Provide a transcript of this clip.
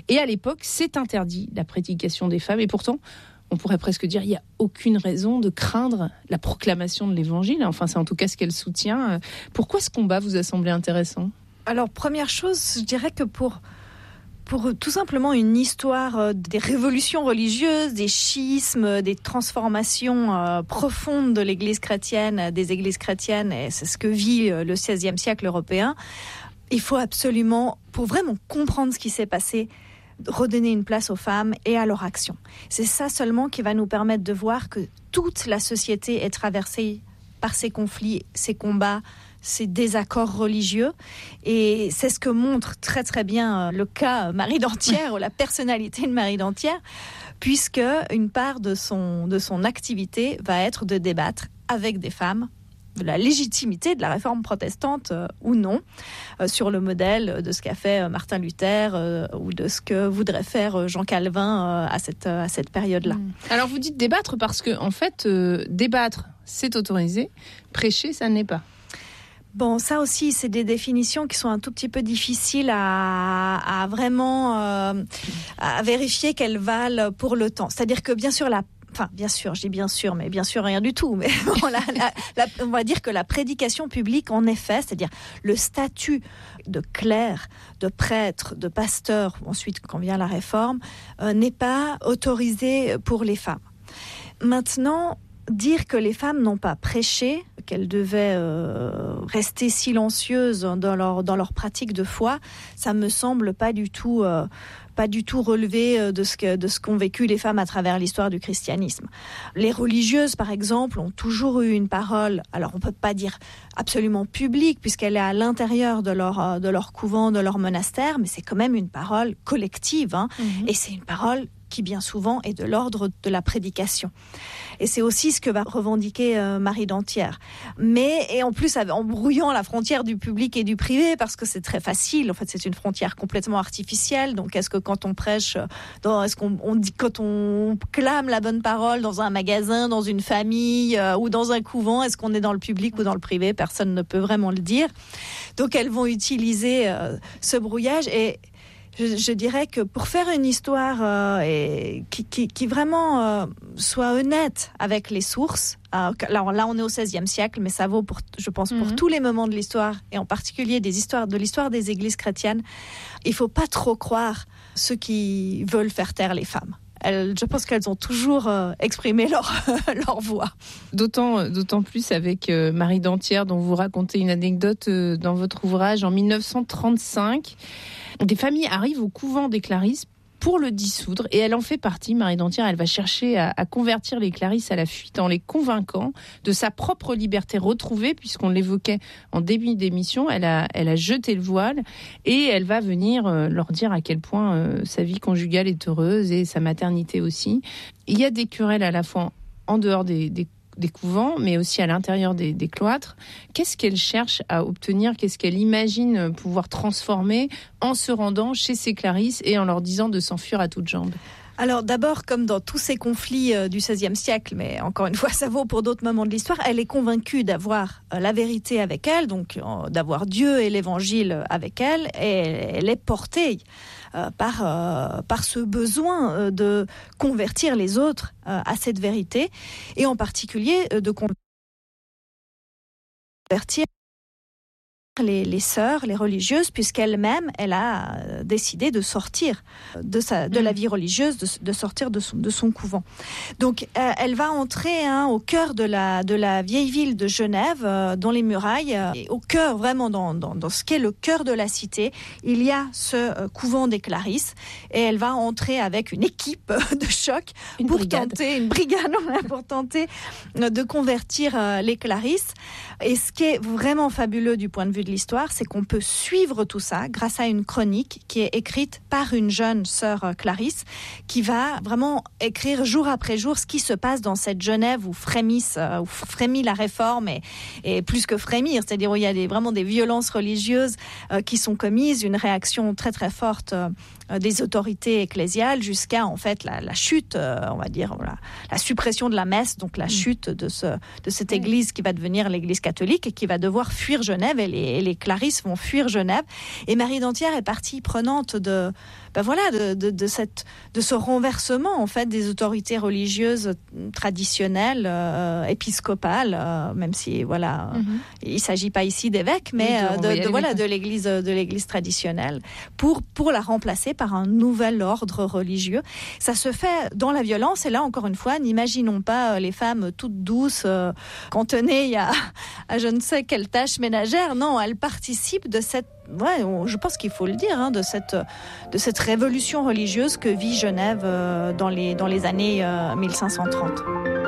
Et à l'époque, c'est interdit, la prédication des femmes. Et pourtant, on pourrait presque dire qu'il n'y a aucune raison de craindre la proclamation de l'Évangile. Enfin, c'est en tout cas ce qu'elle soutient. Pourquoi ce combat vous a semblé intéressant ? Alors, première chose, je dirais que pour tout simplement une histoire des révolutions religieuses, des schismes, des transformations profondes de l'Église chrétienne, des églises chrétiennes, et c'est ce que vit le XVIe siècle européen, il faut absolument, pour vraiment comprendre ce qui s'est passé, redonner une place aux femmes et à leur action. C'est ça seulement qui va nous permettre de voir que toute la société est traversée par ces conflits, ces combats, ces désaccords religieux. Et c'est ce que montre très très bien le cas Marie d'Antière, ou la personnalité de Marie d'Antière, puisque une part de son activité va être de débattre avec des femmes de la légitimité de la réforme protestante ou non, sur le modèle de ce qu'a fait Martin Luther ou de ce que voudrait faire Jean Calvin à cette période-là. Alors vous dites débattre parce que en fait, débattre, c'est autorisé, prêcher, ça n'est pas. Bon, ça aussi, c'est des définitions qui sont un tout petit peu difficiles à vraiment à vérifier qu'elles valent pour le temps. C'est-à-dire que bien sûr, bien sûr, je dis bien sûr, mais bien sûr rien du tout. Mais bon, on va dire que la prédication publique, en effet, c'est-à-dire le statut de clerc, de prêtre, de pasteur, ensuite quand vient la réforme, n'est pas autorisé pour les femmes. Maintenant, dire que les femmes n'ont pas prêché, qu'elles devaient rester silencieuses dans leur pratique de foi, ça me semble pas du tout relevé de ce qu'ont vécu les femmes à travers l'histoire du christianisme. Les religieuses, par exemple, ont toujours eu une parole, alors on peut pas dire absolument publique, puisqu'elle est à l'intérieur de leur couvent, de leur monastère, mais c'est quand même une parole collective, et c'est une parole qui bien souvent est de l'ordre de la prédication. Et c'est aussi ce que va revendiquer Marie d'Antière. Et en plus, en brouillant la frontière du public et du privé, parce que c'est très facile, en fait c'est une frontière complètement artificielle. Donc est-ce que quand on prêche, quand on clame la bonne parole dans un magasin, dans une famille ou dans un couvent, est-ce qu'on est dans le public ou dans le privé ? Personne ne peut vraiment le dire. Donc elles vont utiliser ce brouillage, et je dirais que pour faire une histoire qui vraiment soit honnête avec les sources, là on est au XVIe siècle, mais ça vaut je pense pour tous les moments de l'histoire, et en particulier de l'histoire des églises chrétiennes, il ne faut pas trop croire ceux qui veulent faire taire les femmes. Je pense qu'elles ont toujours exprimé leur voix. D'autant plus avec Marie d'Antière, dont vous racontez une anecdote dans votre ouvrage. En 1935, des familles arrivent au couvent des Clarisses pour le dissoudre, et elle en fait partie. Marie d'Antière, elle va chercher à convertir les Clarisses à la fuite en les convainquant de sa propre liberté retrouvée, puisqu'on l'évoquait en début d'émission. Elle a jeté le voile, et elle va venir leur dire à quel point sa vie conjugale est heureuse, et sa maternité aussi. Il y a des querelles à la fois en dehors des couvents, mais aussi à l'intérieur des cloîtres. Qu'est-ce qu'elle cherche à obtenir ? Qu'est-ce qu'elle imagine pouvoir transformer en se rendant chez ces Clarisses et en leur disant de s'enfuir à toutes jambes ? Alors d'abord, comme dans tous ces conflits du XVIe siècle, mais encore une fois, ça vaut pour d'autres moments de l'histoire, elle est convaincue d'avoir la vérité avec elle, donc d'avoir Dieu et l'Évangile avec elle, et elle est portée par ce besoin de convertir les autres à cette vérité, et en particulier de convertir les sœurs, les religieuses, puisqu'elle-même, elle a décidé de sortir de la vie religieuse, de sortir de son couvent. Donc, elle va entrer au cœur de la vieille ville de Genève, dans les murailles, et au cœur, vraiment dans ce qu'est le cœur de la cité, il y a ce couvent des Clarisses, et elle va entrer avec une équipe de choc une brigade pour tenter de convertir les Clarisses. Et ce qui est vraiment fabuleux du point de vue de l'histoire, c'est qu'on peut suivre tout ça grâce à une chronique qui est écrite par une jeune sœur Clarisse, qui va vraiment écrire jour après jour ce qui se passe dans cette Genève où frémit la réforme, et plus que frémir, c'est-à-dire où il y a vraiment des violences religieuses qui sont commises, une réaction très très forte des autorités ecclésiales jusqu'à en fait la chute, on va dire, la suppression de la messe, donc la chute de cette église qui va devenir l'église catholique et qui va devoir fuir Genève, et les clarisses vont fuir Genève. Et Marie d'Antières est partie prenante de ce renversement en fait des autorités religieuses traditionnelles, épiscopales, même si il s'agit pas ici d'évêques, mais de l'église traditionnelle, pour la remplacer par un nouvel ordre religieux. Ça se fait dans la violence, et là encore une fois, n'imaginons pas les femmes toutes douces cantonnées à je ne sais quelle tâche ménagère. Non, elles participent de cette je pense qu'il faut le dire, de cette révolution religieuse que vit Genève dans les années 1530.